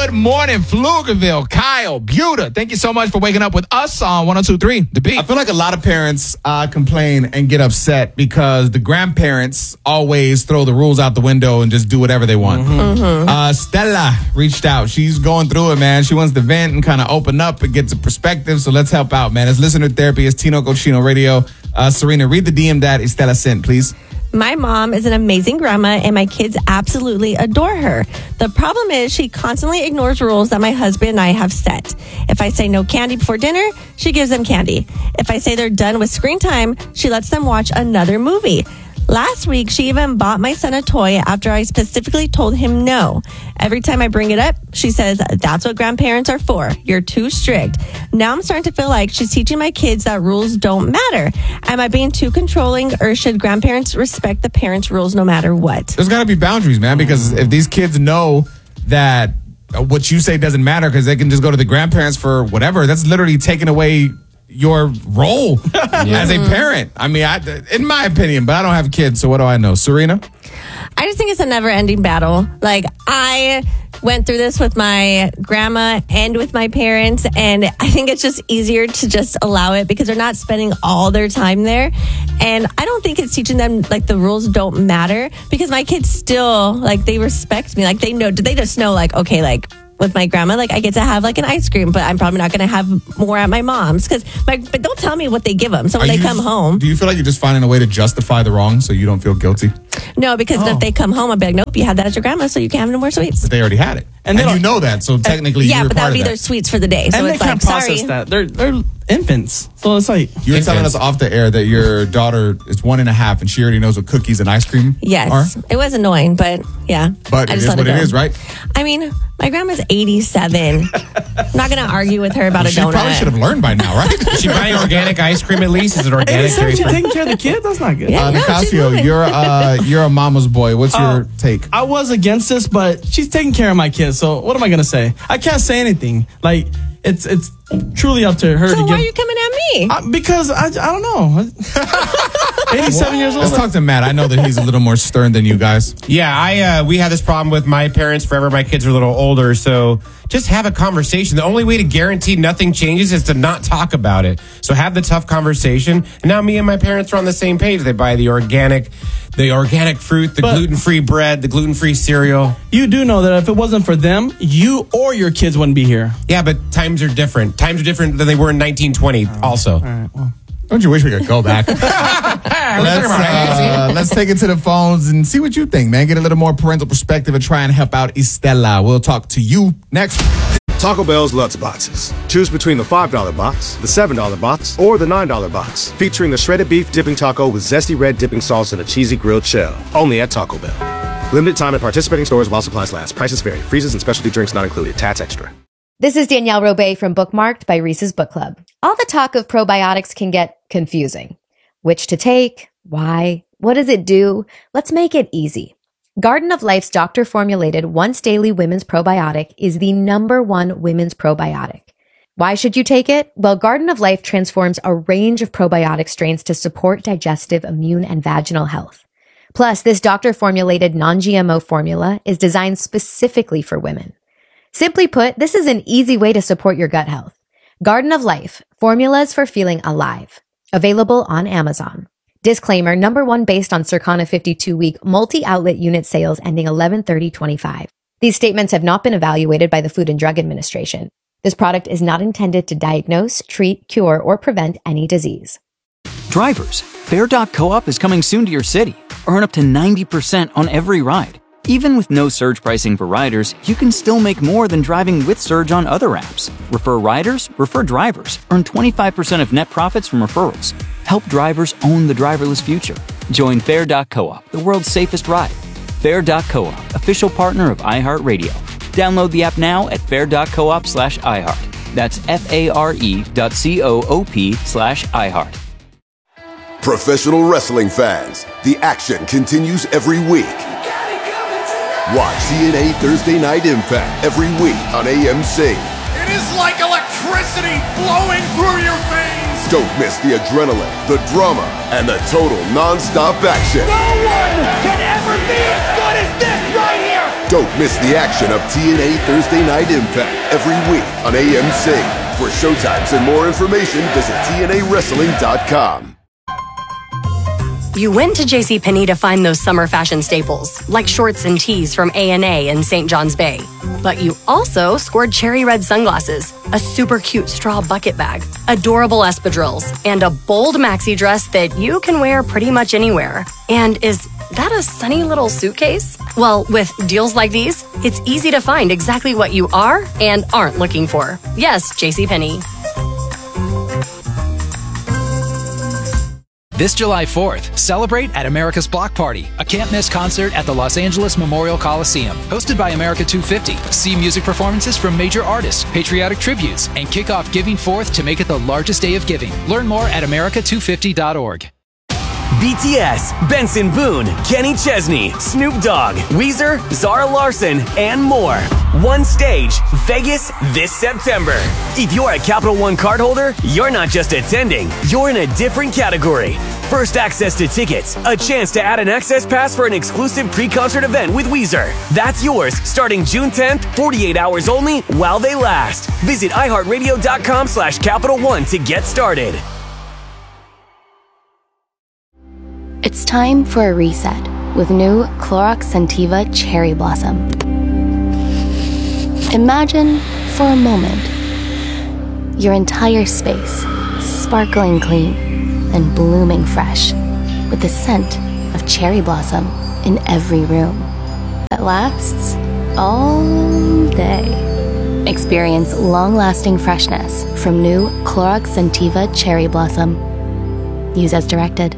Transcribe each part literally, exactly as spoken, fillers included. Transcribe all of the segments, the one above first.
Good morning, Pflugerville, Kyle, Buda. Thank you so much for waking up with us on one oh two point three The Beat. I feel like a lot of parents uh, complain and get upset because the grandparents always throw the rules out the window and just do whatever they want. Mm-hmm. Mm-hmm. Uh, Stella reached out. She's going through it, man. She wants to vent and kind of open up and get some perspective. So let's help out, man. It's Listener Therapy. It's Tino Cochino Radio. Uh, Serena, read the D M that Estella sent, please. My mom is an amazing grandma, and my kids absolutely adore her. The problem is she constantly ignores rules that my husband and I have set. If I say no candy before dinner, she gives them candy. If I say they're done with screen time, she lets them watch another movie. Last week, she even bought my son a toy after I specifically told him no. Every time I bring it up, she says, that's what grandparents are for. You're too strict. Now I'm starting to feel like she's teaching my kids that rules don't matter. Am I being too controlling, or should grandparents respect the parents' rules no matter what? There's got to be boundaries, man, because if these kids know that what you say doesn't matter because they can just go to the grandparents for whatever, that's literally taking away your role yeah. as a parent. I mean, I, in my opinion, but I don't have kids, so what do I know? Serena? I just think it's a never-ending battle. Like, I went through this with my grandma and with my parents, and I think it's just easier to just allow it because they're not spending all their time there. And I don't think it's teaching them, like, the rules don't matter because my kids still, like, they respect me. Like, they know, they just know, like, okay, like, with my grandma, like I get to have like an ice cream, but I'm probably not going to have more at my mom's because, like, but don't tell me what they give them. So when Are they you, come home, do you feel like you're just finding a way to justify the wrong so you don't feel guilty? No, because oh. if they come home, I'll be like, nope, you had that at your grandma, so you can't have no more sweets. But they already had it, and, and you know that, so technically, uh, yeah, you're but part that would be that. their sweets for the day. So and it's they can't like, process sorry. that. They're they're infants, so it's like you were infants. telling us off the air that your daughter is one and a half, and she already knows what cookies and ice cream yes, are. It was annoying, but yeah, but I it just is let what it, it is, right? I mean, my grandma's eighty-seven. I'm not going to argue with her about well, a she donut. She probably should have learned by now, right? Is she buying organic ice cream at least? Is it organic? She's taking care of the kids. That's not good. Yeah, uh, no, Nicasio, you're uh, you're a mama's boy. What's uh, your take? I was against this, but she's taking care of my kids. So what am I gonna say? I can't say anything. Like it's it's truly up to her. So to why give, are you coming at me? Uh, because I I don't know. eighty-seven well, years old. Let's talk to Matt. I know that he's a little more stern than you guys. Yeah, I uh, we had this problem with my parents forever. My kids are a little older, so just have a conversation. The only way to guarantee nothing changes is to not talk about it. So have the tough conversation. And now me and my parents are on the same page. They buy the organic, the organic fruit, the but gluten-free bread, the gluten-free cereal. You do know that if it wasn't for them, you or your kids wouldn't be here. Yeah, but times are different. Times are different than they were in nineteen twenty. Oh, also. All right. Well. Don't you wish we could go back? let's, uh, let's take it to the phones and see what you think, man. Get a little more parental perspective and try and help out Estella. We'll talk to you next. Taco Bell's Lutz Boxes. Choose between the five dollar box, the seven dollar box, or the nine dollar box. Featuring the shredded beef dipping taco with zesty red dipping sauce and a cheesy grilled shell. Only at Taco Bell. Limited time at participating stores while supplies last. Prices vary. Freezes and specialty drinks not included. Tats extra. This is Danielle Robay from Bookmarked by Reese's Book Club. All the talk of probiotics can get confusing. Which to take? Why? What does it do? Let's make it easy. Garden of Life's doctor-formulated once-daily women's probiotic is the number one women's probiotic. Why should you take it? Well, Garden of Life transforms a range of probiotic strains to support digestive, immune, and vaginal health. Plus, this doctor-formulated non-G M O formula is designed specifically for women. Simply put, this is an easy way to support your gut health. Garden of Life, formulas for feeling alive. Available on Amazon. Disclaimer, number one based on Circana fifty-two week multi-outlet unit sales ending eleven thirty twenty-five. These statements have not been evaluated by the Food and Drug Administration. This product is not intended to diagnose, treat, cure, or prevent any disease. Drivers, Fair dot coop is coming soon to your city. Earn up to ninety percent on every ride. Even with no surge pricing for riders, you can still make more than driving with Surge on other apps. Refer riders, refer drivers. Earn twenty-five percent of net profits from referrals. Help drivers own the driverless future. Join Fair dot coop, the world's safest ride. Fair dot coop, official partner of iHeartRadio. Download the app now at fair dot coop slash iHeart. That's F-A-R-E dot C-O-O-P slash iHeart. Professional wrestling fans, the action continues every week. Watch C N A Thursday Night Impact every week on A M C. It is like electricity flowing through your veins. Don't miss the adrenaline, the drama, and the total non-stop action. No one can ever be as good as this right here. Don't miss the action of T N A Thursday Night Impact every week on A M C. For showtimes and more information, visit T N A wrestling dot com. You went to JCPenney to find those summer fashion staples, like shorts and tees from A and A in Saint John's Bay. But you also scored cherry red sunglasses, a super cute straw bucket bag, adorable espadrilles, and a bold maxi dress that you can wear pretty much anywhere. And is that a sunny little suitcase? Well, with deals like these, it's easy to find exactly what you are and aren't looking for. Yes, JCPenney. This July fourth, celebrate at America's Block Party, a can't-miss concert at the Los Angeles Memorial Coliseum. Hosted by America two fifty. See music performances from major artists, patriotic tributes, and kick off Giving Fourth to make it the largest day of giving. Learn more at America two fifty dot org. B T S, Benson Boone, Kenny Chesney, Snoop Dogg, Weezer, Zara Larson, and more. One stage, Vegas this September. If you're a Capital One cardholder, you're not just attending, you're in a different category. First access to tickets, a chance to add an access pass for an exclusive pre-concert event with Weezer. That's yours starting June tenth, forty-eight hours only while they last. Visit iHeartRadio.com slash Capital One to get started. It's time for a reset with new Clorox Scentiva Cherry Blossom. Imagine for a moment your entire space sparkling clean and blooming fresh with the scent of cherry blossom in every room that lasts all day. Experience long-lasting freshness from new Clorox Scentiva Cherry Blossom. Use as directed.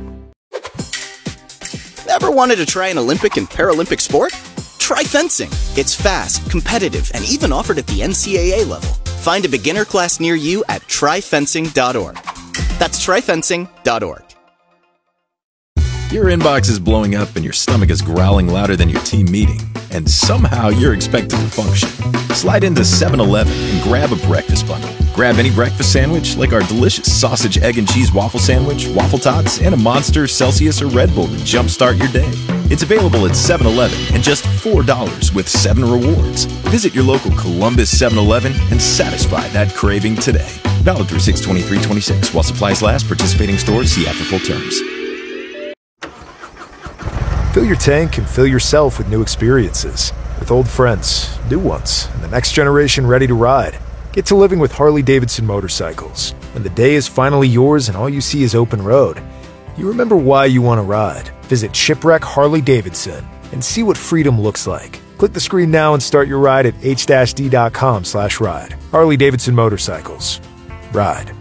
Ever wanted to try an Olympic and Paralympic sport? Try fencing. It's fast, competitive, and even offered at the N C double A level. Find a beginner class near you at try fencing dot org. That's try fencing dot org. Your inbox is blowing up and your stomach is growling louder than your team meeting, and somehow you're expected to function. Slide into seven eleven and grab a breakfast bundle. Grab any breakfast sandwich like our delicious sausage, egg, and cheese waffle sandwich, waffle tots, and a Monster, Celsius, or Red Bull to jumpstart your day. It's available at seven eleven and just four dollars with seven rewards. Visit your local Columbus seven eleven and satisfy that craving today. Valid through six twenty-three twenty-six while supplies last. Participating stores, see app for full terms. Fill your tank and fill yourself with new experiences. With old friends, new ones, and the next generation ready to ride. Get to living with Harley-Davidson motorcycles. When the day is finally yours and all you see is open road, you remember why you want to ride. Visit Shipwreck Harley Davidson and see what freedom looks like. Click the screen now and start your ride at h d dot com slash ride. Harley-Davidson Motorcycles. Ride.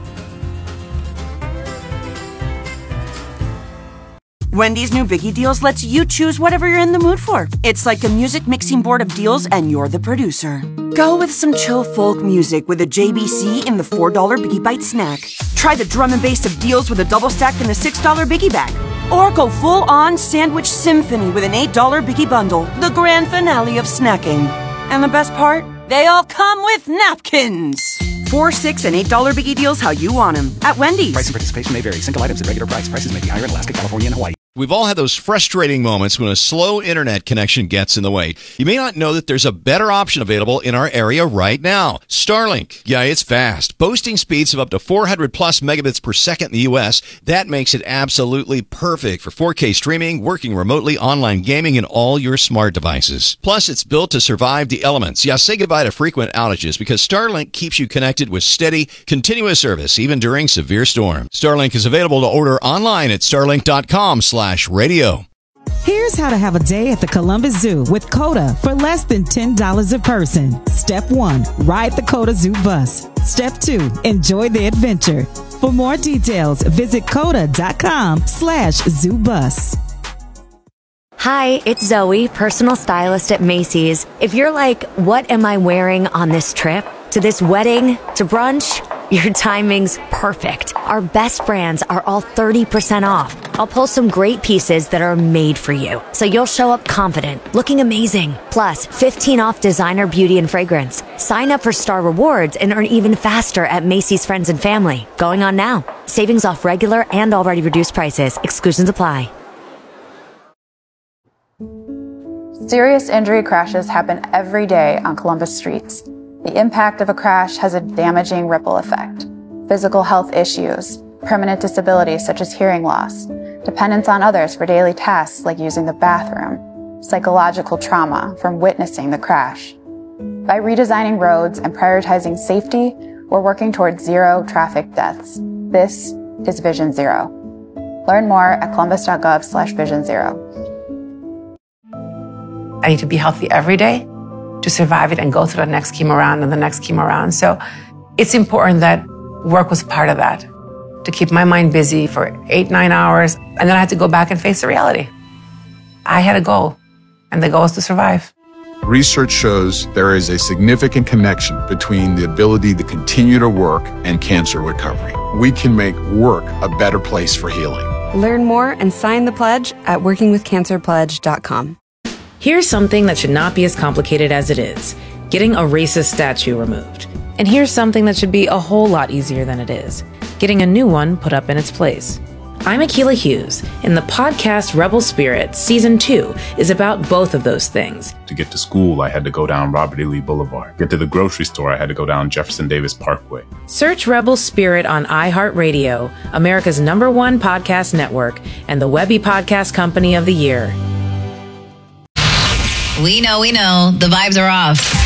Wendy's new Biggie Deals lets you choose whatever you're in the mood for. It's like a music mixing board of deals, and you're the producer. Go with some chill folk music with a J B C in the four dollar Biggie Bite snack. Try the drum and bass of deals with a double stack in the six dollar Biggie Bag. Or go full-on sandwich symphony with an eight dollar Biggie Bundle, the grand finale of snacking. And the best part? They all come with napkins. Four, six, and eight dollar Biggie Deals how you want them at Wendy's. Price and participation may vary. Single items at regular price. Prices may be higher in Alaska, California, and Hawaii. We've all had those frustrating moments when a slow internet connection gets in the way. You may not know that there's a better option available in our area right now. Starlink. Yeah, it's fast. Boasting speeds of up to four hundred plus megabits per second in the U S. That makes it absolutely perfect for four K streaming, working remotely, online gaming, and all your smart devices. Plus, it's built to survive the elements. Yeah, say goodbye to frequent outages because Starlink keeps you connected with steady, continuous service even during severe storms. Starlink is available to order online at starlink dot com slash radio. Here's how to have a day at the Columbus Zoo with COTA for less than ten dollars a person. Step one, ride the COTA Zoo bus. Step two, enjoy the adventure. For more details, visit coda dot com slash zoo bus. Hi, it's Zoe, personal stylist at Macy's. If you're like, what am I wearing on this trip? To this wedding? To brunch? Your timing's perfect. Our best brands are all thirty percent off. I'll pull some great pieces that are made for you, so you'll show up confident, looking amazing. Plus, fifteen off designer beauty and fragrance. Sign up for Star Rewards and earn even faster at Macy's Friends and Family. Going on now. Savings off regular and already reduced prices. Exclusions apply. Serious injury crashes happen every day on Columbus streets. The impact of a crash has a damaging ripple effect. Physical health issues, permanent disabilities such as hearing loss, dependence on others for daily tasks like using the bathroom, psychological trauma from witnessing the crash. By redesigning roads and prioritizing safety, we're working towards zero traffic deaths. This is Vision Zero. Learn more at columbus.gov slash vision zero. I need to be healthy every day to survive it and go through the next chemo round and the next chemo round. So it's important that work was part of that, to keep my mind busy for eight, nine hours. And then I had to go back and face the reality. I had a goal, and the goal was to survive. Research shows there is a significant connection between the ability to continue to work and cancer recovery. We can make work a better place for healing. Learn more and sign the pledge at working with cancer pledge dot com. Here's something that should not be as complicated as it is: getting a racist statue removed. And here's something that should be a whole lot easier than it is: getting a new one put up in its place. I'm Akilah Hughes, and the podcast Rebel Spirit Season two is about both of those things. To get to school, I had to go down Robert E. Lee Boulevard. Get to the grocery store, I had to go down Jefferson Davis Parkway. Search Rebel Spirit on iHeartRadio, America's number one podcast network, and the Webby Podcast Company of the Year. We know, we know, the vibes are off.